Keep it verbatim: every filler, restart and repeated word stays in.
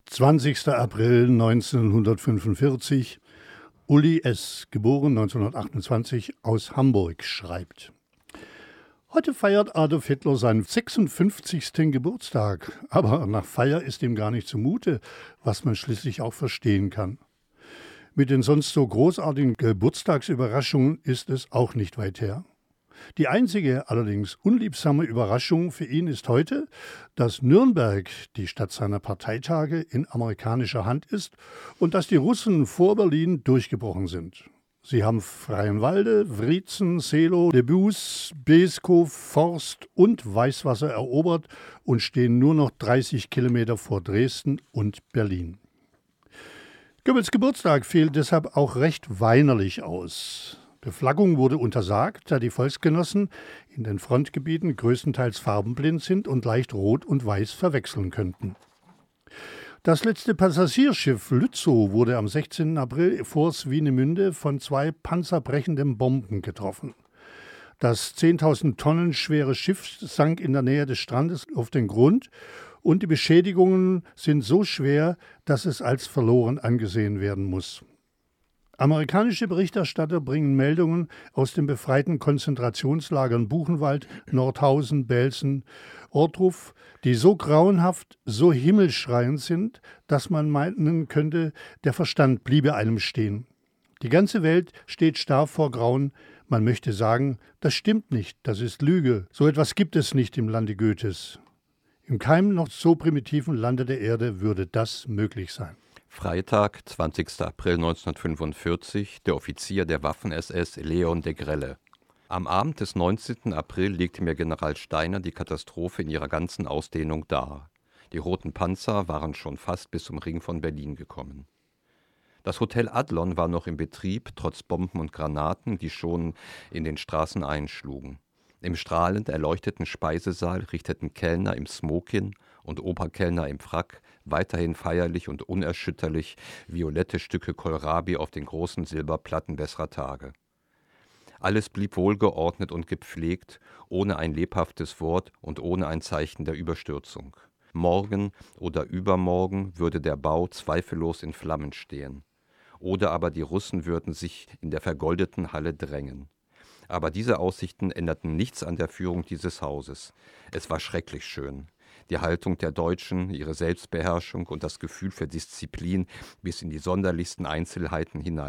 zwanzigster April neunzehnhundertfünfundvierzig. Uli S., geboren neunzehnhundertachtundzwanzig, aus Hamburg, schreibt: Heute feiert Adolf Hitler seinen sechsundfünfzigsten Geburtstag. Aber nach Feier ist ihm gar nicht zumute, was man schließlich auch verstehen kann. Mit den sonst so großartigen Geburtstagsüberraschungen ist es auch nicht weit her. Die einzige, allerdings unliebsame Überraschung für ihn ist heute, dass Nürnberg, die Stadt seiner Parteitage, in amerikanischer Hand ist und dass die Russen vor Berlin durchgebrochen sind. Sie haben Freienwalde, Wriezen, Seelow, Lebus, Beeskow, Forst und Weißwasser erobert und stehen nur noch dreißig Kilometer vor Dresden und Berlin. Goebbels Geburtstag fiel deshalb auch recht weinerlich aus. Beflaggung wurde untersagt, da die Volksgenossen in den Frontgebieten größtenteils farbenblind sind und leicht Rot und Weiß verwechseln könnten. Das letzte Passagierschiff Lützow wurde am sechzehnten April vor Swinemünde von zwei panzerbrechenden Bomben getroffen. Das zehntausend Tonnen schwere Schiff sank in der Nähe des Strandes auf den Grund und die Beschädigungen sind so schwer, dass es als verloren angesehen werden muss. Amerikanische Berichterstatter bringen Meldungen aus den befreiten Konzentrationslagern Buchenwald, Nordhausen, Belsen, Ortruf, die so grauenhaft, so himmelschreiend sind, dass man meinen könnte, der Verstand bliebe einem stehen. Die ganze Welt steht starr vor Grauen. Man möchte sagen, das stimmt nicht, das ist Lüge. So etwas gibt es nicht im Lande Goethes. In keinem noch so primitiven Lande der Erde würde das möglich sein. Freitag, zwanzigster April neunzehnhundertfünfundvierzig, der Offizier der Waffen-S S Leon de Grelle. Am Abend des neunzehnten April legte mir General Steiner die Katastrophe in ihrer ganzen Ausdehnung dar. Die roten Panzer waren schon fast bis zum Ring von Berlin gekommen. Das Hotel Adlon war noch im Betrieb, trotz Bomben und Granaten, die schon in den Straßen einschlugen. Im strahlend erleuchteten Speisesaal richteten Kellner im Smoking und Oberkellner im Frack weiterhin feierlich und unerschütterlich violette Stücke Kohlrabi auf den großen Silberplatten besserer Tage. Alles blieb wohlgeordnet und gepflegt, ohne ein lebhaftes Wort und ohne ein Zeichen der Überstürzung. Morgen oder übermorgen würde der Bau zweifellos in Flammen stehen. Oder aber die Russen würden sich in der vergoldeten Halle drängen. Aber diese Aussichten änderten nichts an der Führung dieses Hauses. Es war schrecklich schön. Die Haltung der Deutschen, ihre Selbstbeherrschung und das Gefühl für Disziplin bis in die sonderlichsten Einzelheiten hinein.